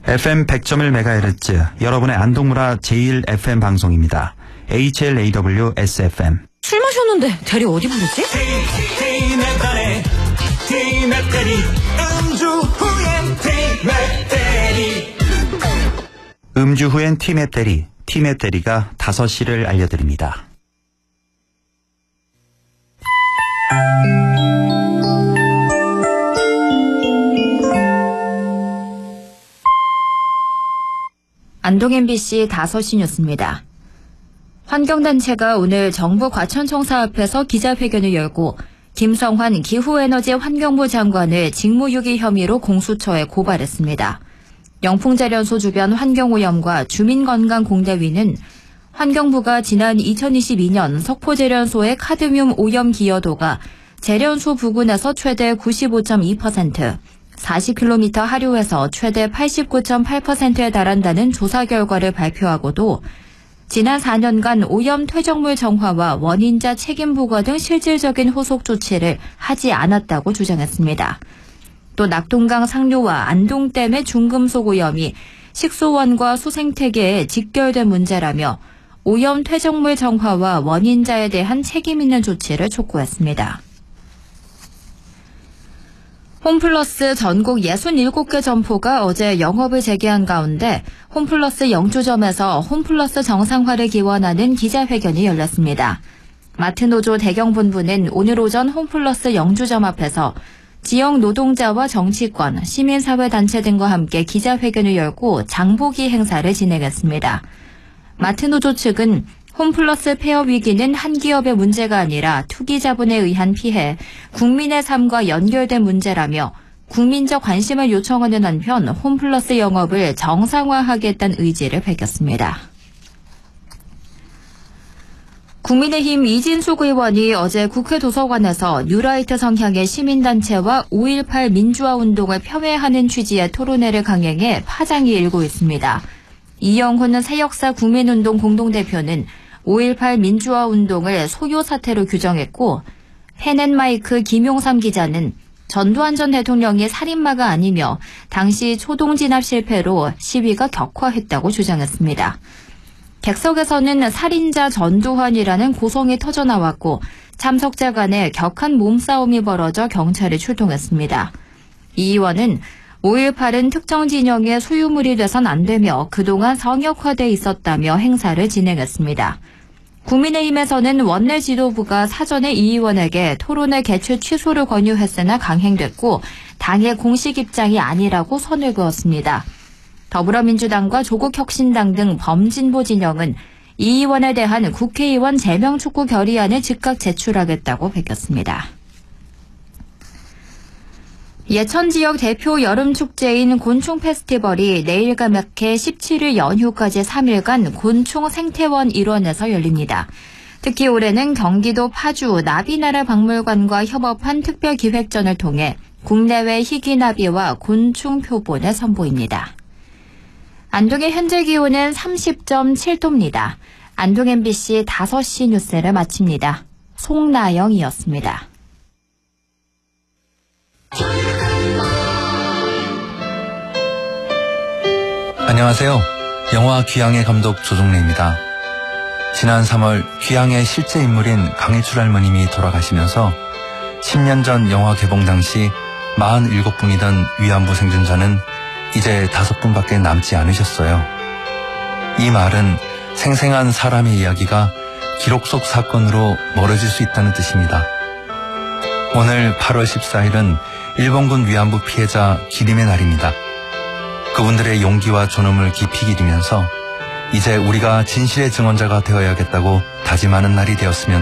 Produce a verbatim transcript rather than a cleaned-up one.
에프엠 백 점 일 메가헤르츠 여러분의 안동문화 제일 에프엠 방송입니다. 에이치엘에이더블유 에스에프엠. 술 마셨는데 대리 어디 부르지? 음주 후엔 티맵 대리. 음주 후엔 티맵 대리. 티맵 대리가 다섯 시를 알려드립니다. 안동 엠비씨 다섯 시 뉴스입니다. 환경단체가 오늘 정부 과천청사 앞에서 기자회견을 열고 김성환 기후에너지 환경부 장관을 직무유기 혐의로 공수처에 고발했습니다. 영풍재련소 주변 환경오염과 주민건강공대위는 환경부가 지난 이천이십이 년 석포재련소의 카드뮴 오염 기여도가 재련소 부근에서 최대 구십오 점 이 퍼센트, 사십 킬로미터 하류에서 최대 팔십구 점 팔 퍼센트에 달한다는 조사 결과를 발표하고도 지난 사 년간 오염 퇴적물 정화와 원인자 책임 부과 등 실질적인 후속 조치를 하지 않았다고 주장했습니다. 또 낙동강 상류와 안동댐의 중금속 오염이 식수원과 수생태계에 직결된 문제라며 오염 퇴적물 정화와 원인자에 대한 책임 있는 조치를 촉구했습니다. 홈플러스 전국 육십칠 개 점포가 어제 영업을 재개한 가운데 홈플러스 영주점에서 홈플러스 정상화를 기원하는 기자회견이 열렸습니다. 마트노조 대경본부는 오늘 오전 홈플러스 영주점 앞에서 지역 노동자와 정치권, 시민사회단체 등과 함께 기자회견을 열고 장보기 행사를 진행했습니다. 마트노조 측은 홈플러스 폐업 위기는 한 기업의 문제가 아니라 투기 자본에 의한 피해, 국민의 삶과 연결된 문제라며 국민적 관심을 요청하는 한편 홈플러스 영업을 정상화하겠다는 의지를 밝혔습니다. 국민의힘 이진숙 의원이 어제 국회 도서관에서 뉴라이트 성향의 시민단체와 오일팔 민주화 운동을 폄훼하는 취지의 토론회를 강행해 파장이 일고 있습니다. 이영훈 새역사 국민운동 공동대표는 오일팔 민주화 운동을 소요 사태로 규정했고 펜앤마이크 김용삼 기자는 전두환 전 대통령이 살인마가 아니며 당시 초동 진압 실패로 시위가 격화했다고 주장했습니다. 객석에서는 살인자 전두환이라는 고성이 터져나왔고 참석자 간에 격한 몸싸움이 벌어져 경찰이 출동했습니다. 이 의원은 오일팔은 특정 진영의 소유물이 돼선 안 되며 그동안 성역화돼 있었다며 행사를 진행했습니다. 국민의힘에서는 원내 지도부가 사전에 이 의원에게 토론회 개최 취소를 권유했으나 강행됐고 당의 공식 입장이 아니라고 선을 그었습니다. 더불어민주당과 조국혁신당 등 범진보 진영은 이 의원에 대한 국회의원 제명 촉구 결의안을 즉각 제출하겠다고 밝혔습니다. 예천 지역 대표 여름 축제인 곤충 페스티벌이 내일과 막해 십칠 일 연휴까지 삼 일간 곤충 생태원 일원에서 열립니다. 특히 올해는 경기도 파주 나비나라 박물관과 협업한 특별기획전을 통해 국내외 희귀나비와 곤충 표본을 선보입니다. 안동의 현재 기온은 삼십 점 칠 도입니다. 안동 엠비씨 다섯 시 뉴스를 마칩니다. 송나영이었습니다. 안녕하세요. 영화 귀향의 감독 조종래입니다. 지난 삼월 귀향의 실제 인물인 강일출 할머님이 돌아가시면서 십 년 전 영화 개봉 당시 사십칠 분이던 위안부 생존자는 이제 다섯 분밖에 남지 않으셨어요. 이 말은 생생한 사람의 이야기가 기록 속 사건으로 멀어질 수 있다는 뜻입니다. 오늘 팔월 십사일은 일본군 위안부 피해자 기림의 날입니다. 그분들의 용기와 존엄을 깊이 기리면서 이제 우리가 진실의 증언자가 되어야겠다고 다짐하는 날이 되었으면